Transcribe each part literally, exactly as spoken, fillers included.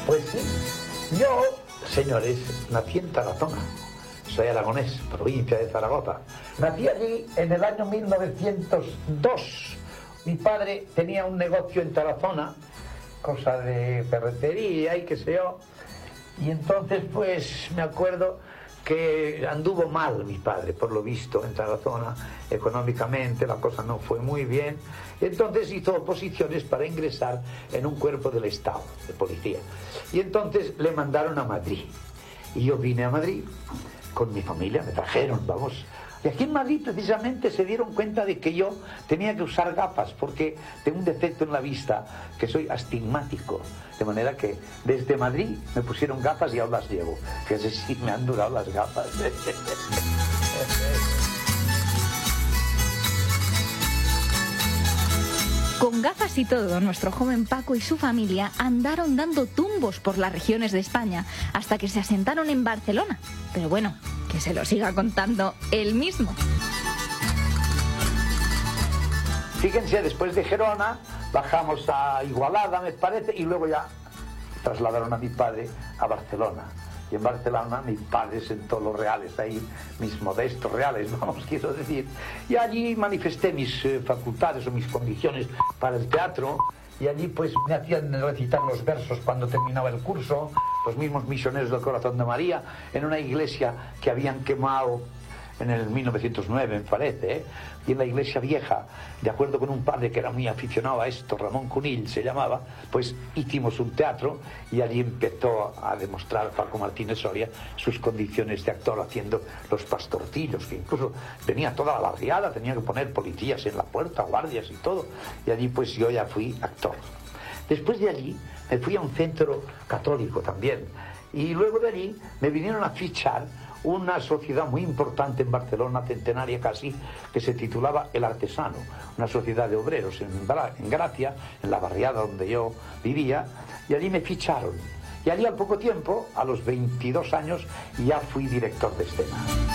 Pues sí, yo, señores, nací en Tarazona. Soy aragonés, provincia de Zaragoza. Nací allí en el año mil novecientos dos. Mi padre tenía un negocio en Tarazona, cosa de ferretería y qué sé yo. Y entonces, pues, me acuerdo que anduvo mal mi padre, por lo visto, en Tarazona, económicamente, la cosa no fue muy bien. Entonces hizo oposiciones para ingresar en un cuerpo del Estado, de policía. Y entonces le mandaron a Madrid. Y yo vine a Madrid con mi familia, me trajeron, vamos. Y aquí en Madrid precisamente se dieron cuenta de que yo tenía que usar gafas porque tengo un defecto en la vista, que soy astigmático. De manera que desde Madrid me pusieron gafas y ahora las llevo. Fíjate si me han durado las gafas. Con gafas y todo, nuestro joven Paco y su familia andaron dando tumbos por las regiones de España hasta que se asentaron en Barcelona. Pero bueno, que se lo siga contando él mismo. Fíjense, después de Gerona bajamos a Igualada, me parece, y luego ya trasladaron a mi padre a Barcelona. Y en Barcelona mi padre sentó los reales ahí, mis modestos reales, vamos, quiero decir. Y allí manifesté mis eh, facultades o mis condiciones para el teatro. Y allí pues me hacían recitar los versos cuando terminaba el curso, los mismos misioneros del Corazón de María, en una iglesia que habían quemado en el mil novecientos nueve, me parece, ¿eh? Y en la iglesia vieja, de acuerdo con un padre que era muy aficionado a esto, Ramón Cunill se llamaba, pues hicimos un teatro y allí empezó a demostrar Paco Martínez Soria sus condiciones de actor haciendo Los Pastorcillos, que incluso tenía toda la barriada, tenía que poner policías en la puerta, guardias y todo, y allí pues yo ya fui actor. Después de allí me fui a un centro católico también, y luego de allí me vinieron a fichar una sociedad muy importante en Barcelona, centenaria casi, que se titulaba El Artesano, una sociedad de obreros en, en Gracia, en la barriada donde yo vivía, y allí me ficharon. Y allí al poco tiempo, a los veintidós años, ya fui director de escena.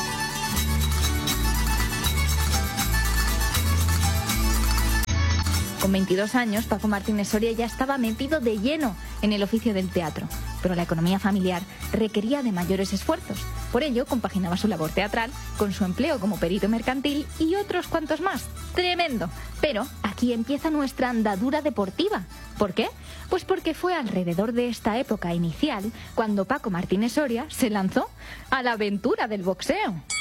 Con veintidós años, Paco Martínez Soria ya estaba metido de lleno en el oficio del teatro, pero la economía familiar requería de mayores esfuerzos. Por ello, compaginaba su labor teatral con su empleo como perito mercantil y otros cuantos más. ¡Tremendo! Pero aquí empieza nuestra andadura deportiva. ¿Por qué? Pues porque fue alrededor de esta época inicial cuando Paco Martínez Soria se lanzó a la aventura del boxeo.